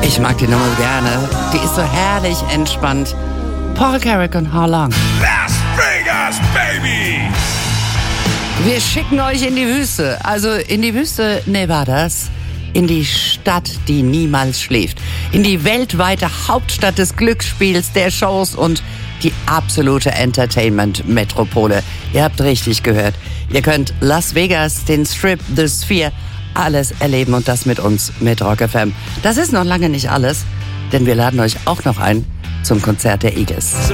Ich mag die Nummer gerne. Die ist so herrlich entspannt. Paul Carrack und How Long. Las Vegas, baby! Wir schicken euch in die Wüste. Also in die Wüste Nevadas. In die Stadt, die niemals schläft. In die weltweite Hauptstadt des Glücksspiels, der Shows und die absolute Entertainment-Metropole. Ihr habt richtig gehört. Ihr könnt Las Vegas, den Strip, The Sphere, alles erleben und das mit uns, mit Rock FM. Das ist noch lange nicht alles, denn wir laden euch auch noch ein zum Konzert der Eagles.